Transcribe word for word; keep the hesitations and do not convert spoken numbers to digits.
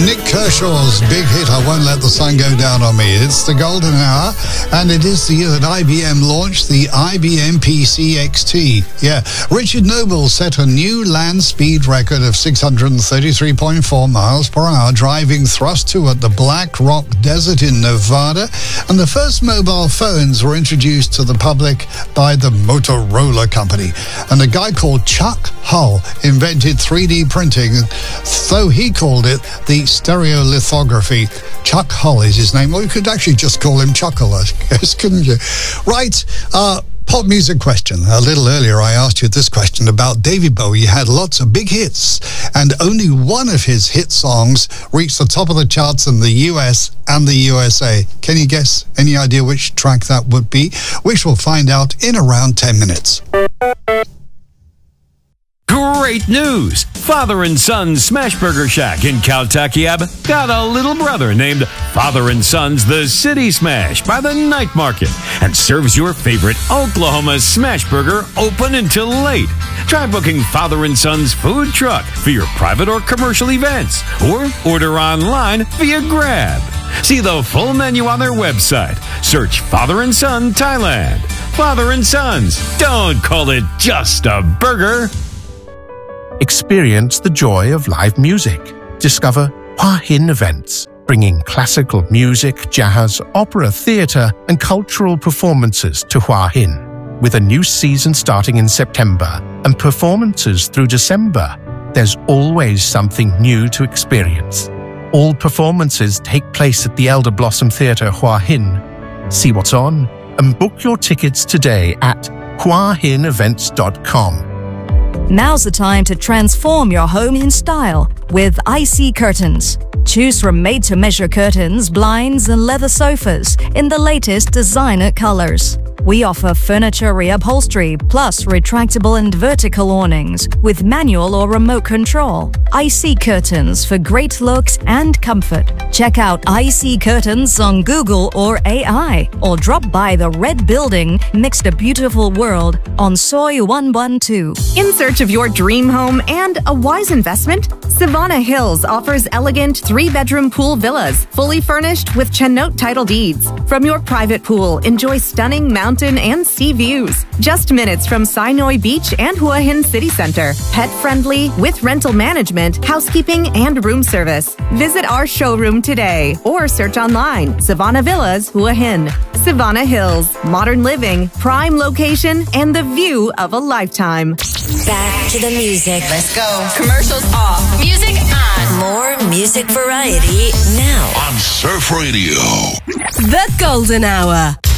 Nick Kershaw's big hit, I Won't Let the Sun Go Down on Me. It's the golden hour, and it is the year that I B M launched the I B M P C X T. Yeah, Richard Noble set a new land speed record of six hundred thirty-three point four miles per hour, driving thrust two at the Black Rock Desert in Nevada, and the first mobile phones were introduced to the public by the Motorola company. And a guy called Chuck Hull invented three D printing, though he called it the stereolithography. Chuck Hull is his name. Well, you could actually just call him Chuckle, I guess, couldn't you? Right, uh, pop music question. A little earlier I asked you this question about David Bowie. He had lots of big hits, and only one of his hit songs reached the top of the charts in the U S and the U S A. Can you guess? Any idea which track that would be? Which we'll find out in around ten minutes. Great news! Father and Son's Smashburger Shack in Caltakiab got a little brother named Father and Son's The City Smash by the Night Market, and serves your favorite Oklahoma Smashburger open until late. Try booking Father and Son's food truck for your private or commercial events, or order online via Grab. See the full menu on their website. Search Father and Son Thailand. Father and Son's. Don't call it just a burger. Experience the joy of live music. Discover Hua Hin Events, bringing classical music, jazz, opera, theatre and cultural performances to Hua Hin. With a new season starting in September and performances through December, there's always something new to experience. All performances take place at the Elder Blossom Theatre Hua Hin. See what's on and book your tickets today at hua hin events dot com. Now's the time to transform your home in style with I C Curtains. Choose from made-to-measure curtains, blinds, and leather sofas in the latest designer colors. We offer furniture reupholstery plus retractable and vertical awnings with manual or remote control. I C Curtains for great looks and comfort. Check out I C Curtains on Google or A I, or drop by the Red Building next to Beautiful World on Soy one one two. In search of your dream home and a wise investment? Savannah Hills offers elegant three-bedroom pool villas, fully furnished with Chennote title deeds. From your private pool, enjoy stunning mountain and sea views. Just minutes from Sinoi Beach and Hua Hin City Center. Pet-friendly, with rental management, housekeeping, and room service. Visit our showroom today or search online. Savannah Villas, Hua Hin. Savannah Hills. Modern living, prime location, and the view of a lifetime. Back to the music. Let's go. Commercials off. Music on. More music variety now. On Surf Radio. The Golden Hour.